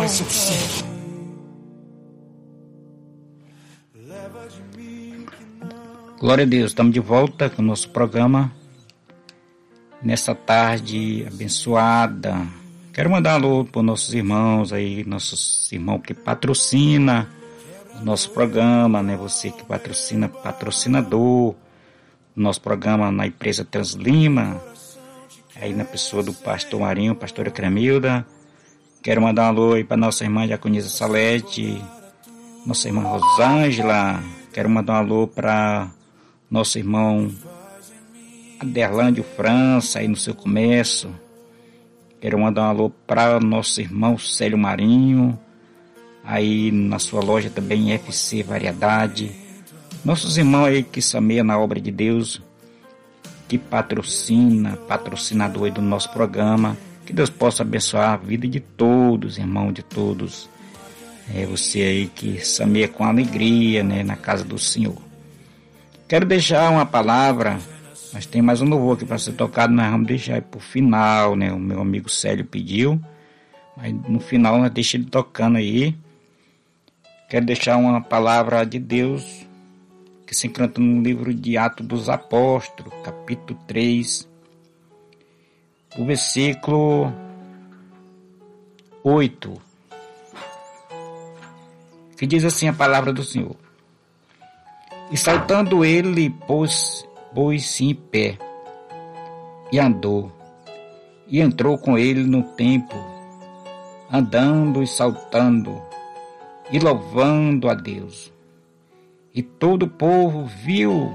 suficiente. Glória a Deus, estamos de volta com o nosso programa nessa tarde abençoada. Quero mandar um alô para os nossos irmãos aí, nossos irmãos que patrocina o nosso programa, né? Você que patrocinador do nosso programa na empresa Translima, aí na pessoa do pastor Marinho, pastora Cremilda. Quero mandar um alô aí para nossa irmã Diaconisa Salete, nossa irmã Rosângela. Quero mandar um alô para nosso irmão Aderlândio França, aí no seu comércio. Quero mandar um alô para nosso irmão Célio Marinho, aí na sua loja também FC Variedade. Nossos irmãos aí que sameiam na obra de Deus, que patrocinador aí do nosso programa. Que Deus possa abençoar a vida de todos, irmão, de todos. Você aí que sameia com alegria, né, na casa do Senhor. Quero deixar uma palavra. Mas tem mais um louvor aqui para ser tocado, nós vamos deixar aí pro final, né? O meu amigo Célio pediu, mas no final nós deixamos ele tocando aí. Quero deixar uma palavra de Deus que se encontra no livro de Atos dos Apóstolos, capítulo 3, o versículo 8, que diz assim a palavra do Senhor: E saltando ele, pôs-se em pé, e andou, e entrou com ele no templo, andando e saltando, e louvando a Deus. E todo o povo viu,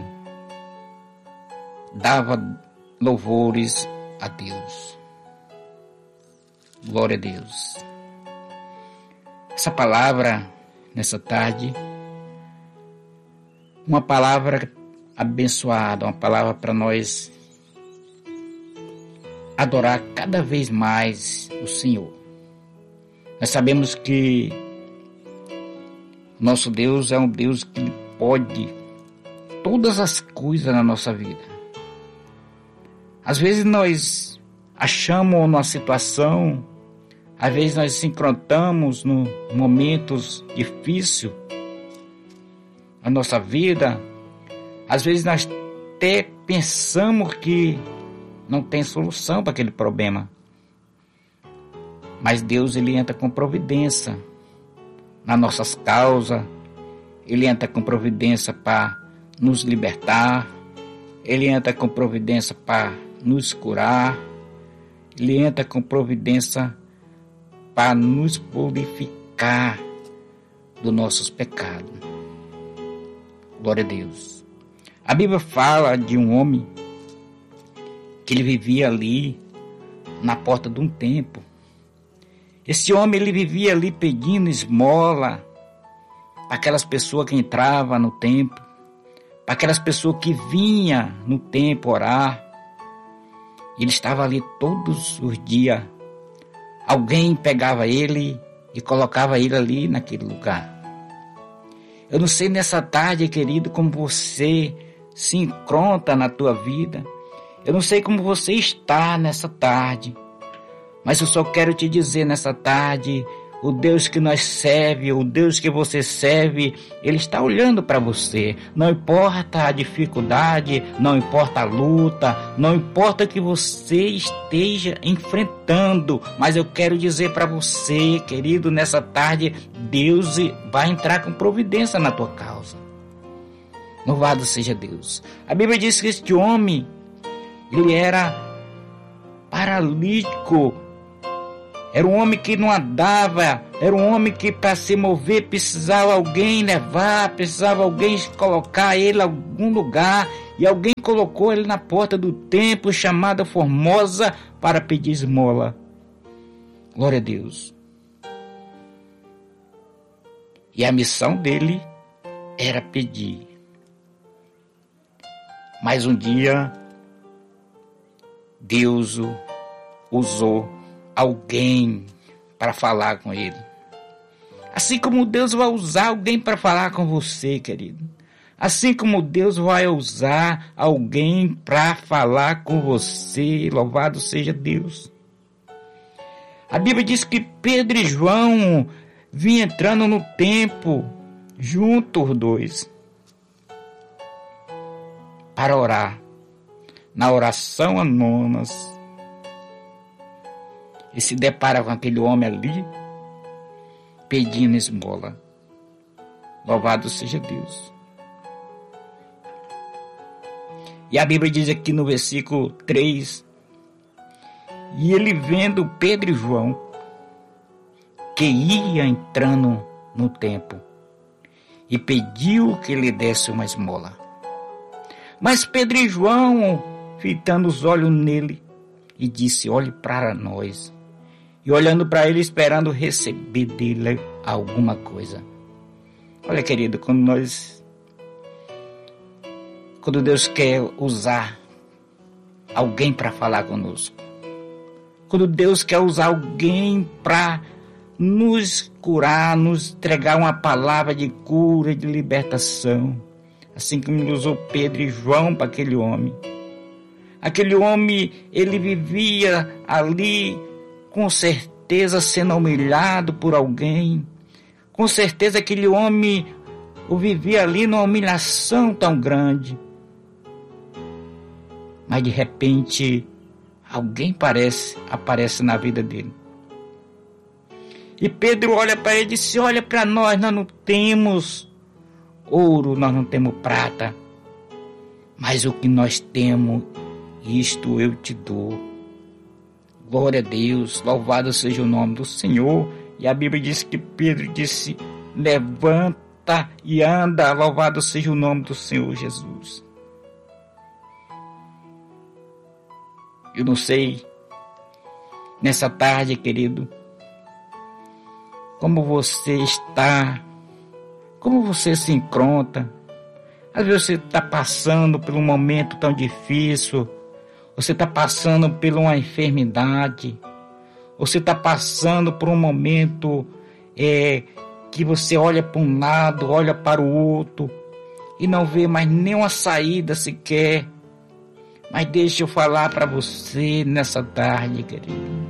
dava louvores a Deus. Glória a Deus. Essa palavra, nessa tarde, uma palavra abençoada, uma palavra para nós adorar cada vez mais o Senhor. Nós sabemos que nosso Deus é um Deus que pode todas as coisas na nossa vida. Às vezes nós achamos uma situação, às vezes nós se encontramos em momentos difíceis na nossa vida. Às vezes nós até pensamos que não tem solução para aquele problema. Mas Deus, ele entra com providência nas nossas causas. Ele entra com providência para nos libertar. Ele entra com providência para nos curar. Ele entra com providência para nos purificar dos nossos pecados. Glória a Deus. A Bíblia fala de um homem que ele vivia ali na porta de um templo. Esse homem, ele vivia ali pedindo esmola para aquelas pessoas que entravam no templo, para aquelas pessoas que vinham no templo orar. Ele estava ali todos os dias. Alguém pegava ele e colocava ele ali naquele lugar. Eu não sei nessa tarde, querido, como você se encontra na tua vida. Eu não sei como você está nessa tarde. Mas eu só quero te dizer nessa tarde, o Deus que nós serve, o Deus que você serve, Ele está olhando para você. Não importa a dificuldade, não importa a luta, não importa o que você esteja enfrentando, mas eu quero dizer para você, querido, nessa tarde, Deus vai entrar com providência na tua causa. Louvado seja Deus. A Bíblia diz que este homem, ele era paralítico. Era um homem que não andava, era um homem que para se mover precisava alguém levar, precisava alguém colocar ele em algum lugar. E alguém colocou ele na porta do templo chamada Formosa para pedir esmola. Glória a Deus. E a missão dele era pedir. Mas um dia Deus usou alguém para falar com ele. Assim como Deus vai usar alguém para falar com você, querido. Assim como Deus vai usar alguém para falar com você. Louvado seja Deus. A Bíblia diz que Pedro e João vinham entrando no templo, juntos os dois, para orar. Na oração anônimas, e se depara com aquele homem ali, pedindo esmola. Louvado seja Deus. E a Bíblia diz aqui no versículo 3, e ele vendo Pedro e João, que ia entrando no templo, e pediu que lhe desse uma esmola. Mas Pedro e João, fitando os olhos nele, e disse: olhe para nós. E olhando para ele, esperando receber dele alguma coisa. Olha, querido, quando Deus quer usar alguém para falar conosco, quando Deus quer usar alguém para nos curar, nos entregar uma palavra de cura, de libertação, assim como ele usou Pedro e João para aquele homem. Aquele homem, ele vivia ali, com certeza sendo humilhado por alguém. Com certeza aquele homem o vivia ali numa humilhação tão grande. Mas de repente, alguém aparece na vida dele. E Pedro olha para ele e disse: olha para nós não temos ouro, nós não temos prata, mas o que nós temos, isto eu te dou. Glória a Deus, louvado seja o nome do Senhor. E a Bíblia diz que Pedro disse: levanta e anda, louvado seja o nome do Senhor Jesus. Eu não sei, nessa tarde, querido, como você está, como você se encontra. Às vezes você está passando por um momento tão difícil, você está passando por uma enfermidade, você está passando por um momento que você olha para um lado, olha para o outro e não vê mais nenhuma saída sequer. Mas deixa eu falar para você nessa tarde, querido.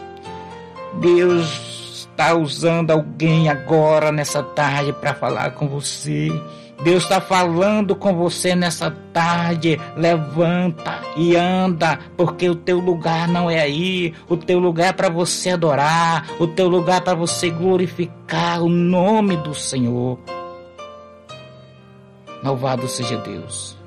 Deus está usando alguém agora nessa tarde para falar com você. Deus está falando com você nessa tarde. Levanta e anda, porque o teu lugar não é aí. O teu lugar é para você adorar. O teu lugar é para você glorificar o nome do Senhor. Louvado seja Deus.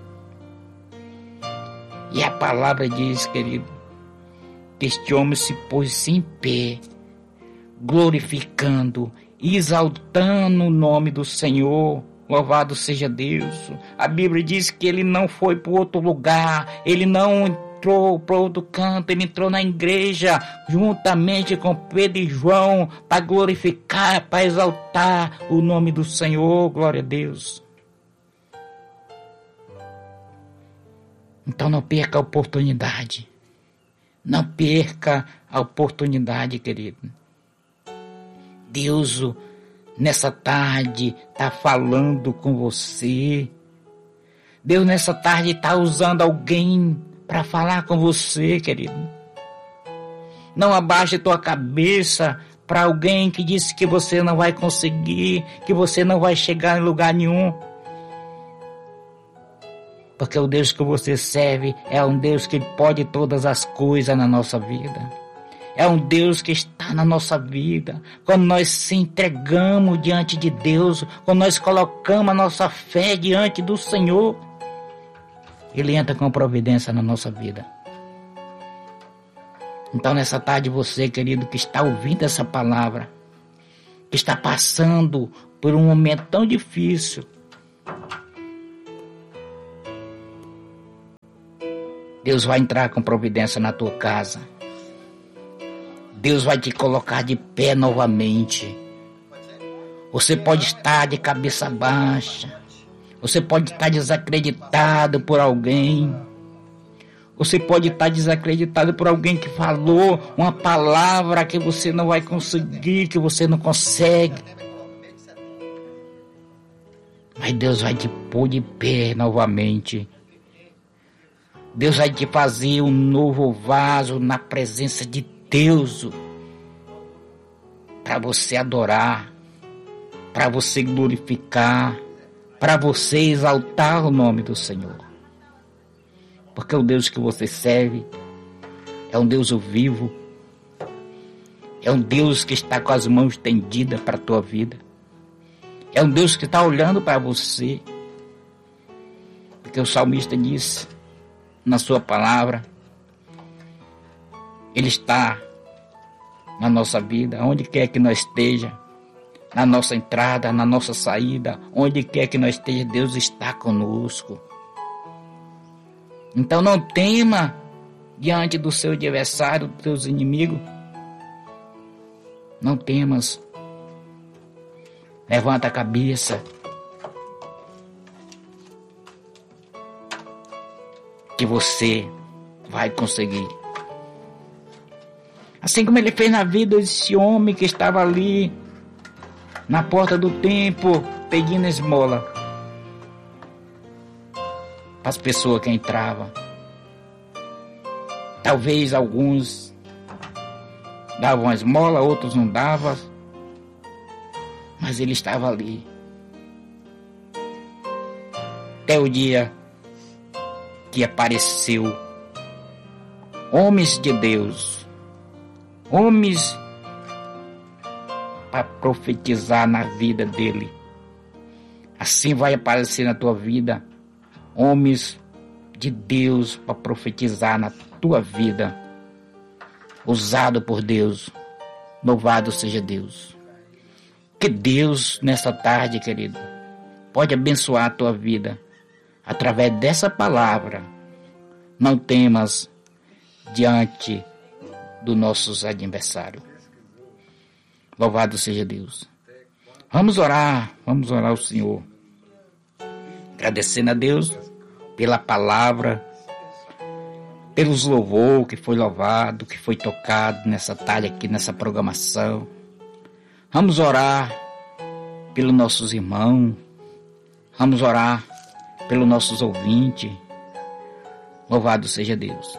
E a palavra diz, querido, que este homem se pôs em pé, glorificando, exaltando o nome do Senhor. Louvado seja Deus. A Bíblia diz que ele não foi para outro lugar, ele não entrou para outro canto, ele entrou na igreja juntamente com Pedro e João para glorificar, para exaltar o nome do Senhor. Glória a Deus. Então não perca a oportunidade. Não perca a oportunidade, querido. Deus, nessa tarde, está falando com você. Deus, nessa tarde, está usando alguém para falar com você, querido. Não abaixe a tua cabeça para alguém que disse que você não vai conseguir, que você não vai chegar em lugar nenhum. Porque o Deus que você serve é um Deus que pode todas as coisas na nossa vida. É um Deus que está na nossa vida. Quando nós se entregamos diante de Deus, quando nós colocamos a nossa fé diante do Senhor, Ele entra com providência na nossa vida. Então nessa tarde você, querido, que está ouvindo essa palavra, que está passando por um momento tão difícil, Deus vai entrar com providência na tua casa. Deus vai te colocar de pé novamente. Você pode estar de cabeça baixa. Você pode estar desacreditado por alguém. Você pode estar desacreditado por alguém que falou uma palavra que você não vai conseguir, que você não consegue. Mas Deus vai te pôr de pé novamente. Deus vai te fazer um novo vaso na presença de Deus. para você adorar, para você glorificar, para você exaltar o nome do Senhor. Porque o Deus que você serve é um Deus vivo, é um Deus que está com as mãos estendidas para a tua vida, é um Deus que está olhando para você. Porque o salmista disse na sua palavra, Ele está na nossa vida, onde quer que nós esteja, na nossa entrada, na nossa saída, onde quer que nós esteja, Deus está conosco. Então não tema diante do seu adversário, dos teus inimigos. Não temas. Levanta a cabeça. Que você vai conseguir. Assim como ele fez na vida desse homem que estava ali na porta do templo pedindo esmola para as pessoas que entravam. Talvez alguns davam esmola, outros não davam, mas ele estava ali até o dia que apareceu homens de Deus, homens para profetizar na vida dele. Assim vai aparecer na tua vida homens de Deus para profetizar na tua vida, usado por Deus. Louvado seja Deus. Que Deus nessa tarde, querido, pode abençoar a tua vida através dessa palavra. Não temas diante dos nossos adversários. Louvado seja Deus. Vamos orar ao Senhor. Agradecendo a Deus pela palavra, pelos louvor que foi louvado, que foi tocado nessa tarde aqui, nessa programação. Vamos orar pelos nossos irmãos. Vamos orar pelos nossos ouvintes. Louvado seja Deus.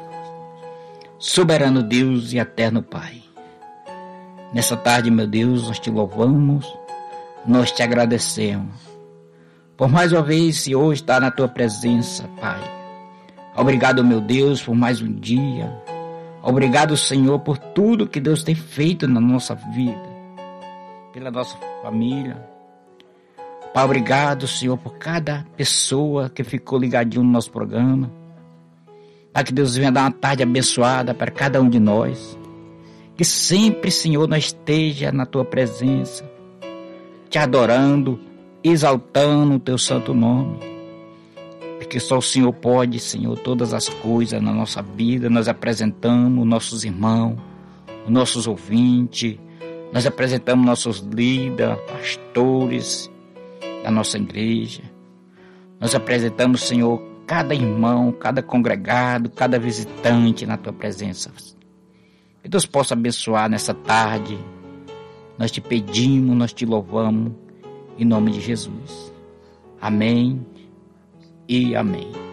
Soberano Deus e eterno Pai. Nessa tarde, meu Deus, nós te louvamos, nós te agradecemos. Por mais uma vez, Senhor, estar na tua presença, Pai. Obrigado, meu Deus, por mais um dia. Obrigado, Senhor, por tudo que Deus tem feito na nossa vida, pela nossa família. Pai, obrigado, Senhor, por cada pessoa que ficou ligadinho no nosso programa. Pai, que Deus venha dar uma tarde abençoada para cada um de nós. Que sempre, Senhor, nós esteja na tua presença, te adorando, exaltando o teu santo nome. Porque só o Senhor pode, Senhor, todas as coisas na nossa vida. Nós apresentamos nossos irmãos, nossos ouvintes, nós apresentamos nossos líderes, pastores da nossa igreja. Nós apresentamos, Senhor, cada irmão, cada congregado, cada visitante na tua presença. Que Deus possa abençoar nessa tarde. Nós te pedimos, nós te louvamos, em nome de Jesus. Amém e amém.